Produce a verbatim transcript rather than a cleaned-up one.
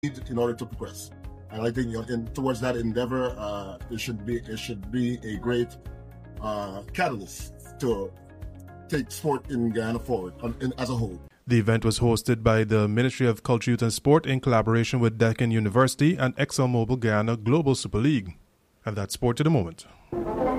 need in order to progress. And I think, you know, in, towards that endeavor, uh, it should be it should be a great uh, catalyst to take sport in Guyana forward um, in, as a whole. The event was hosted by the Ministry of Culture, Youth and Sport in collaboration with Deccan University and ExxonMobil Guyana Global Super League. And that's Sport to the Moment.